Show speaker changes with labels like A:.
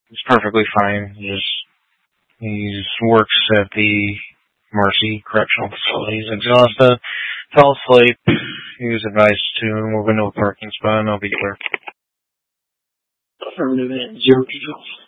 A: He's perfectly fine. He works at the Mercy Correctional Facility. He's exhausted, fell asleep. He was advised to move into a parking spot, and I'll be clear.
B: Affirmative, 0 control.